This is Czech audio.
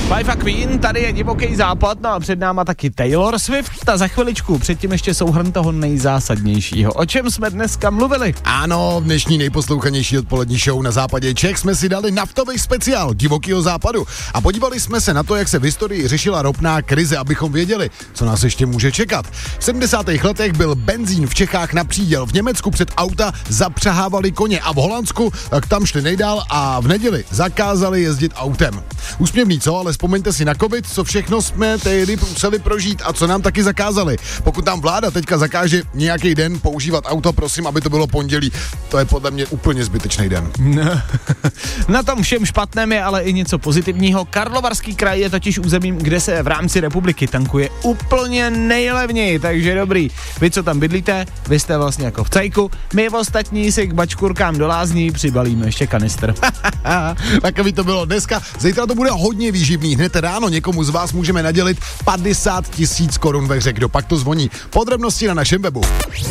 Life a Queen, tady je divoký západ, no a před náma taky Taylor Swift a za chviličku předtím ještě souhrn toho nejzásadnějšího. O čem jsme dneska mluvili? Ano, v dnešní nejposlouchanější odpolední show na západě Čech jsme si dali naftový speciál divokýho západu a podívali jsme se na to, jak se v historii řešila ropná krize, abychom věděli, co nás ještě může čekat. V 70. letech byl benzín v Čechách na příděl, v Německu před auta zapřahávali koně a v Holandsku tak tam šli nejdál a v neděli zakázali jezdit autem. Úsměvný, co? Ale vzpomeňte si na covid, co všechno jsme tehdy museli prožít a co nám taky zakázali. Pokud nám vláda teďka zakáže nějaký den používat auto, prosím, aby to bylo pondělí, to je podle mě úplně zbytečný den. Na tom všem špatném je ale i něco pozitivního. Karlovarský kraj je totiž územím, kde se v rámci republiky tankuje úplně nejlevněji, takže dobrý. Vy, co tam bydlíte, vy jste vlastně jako v cajku, my ostatní si k bačkurkám do lázní přibalíme ještě kanistr. Takový to bylo dneska, zítra to bude hodně výživný. Hned ráno někomu z vás můžeme nadělit 50 000 korun ve hře. Kdo pak to zvoní? Podrobnosti na našem webu.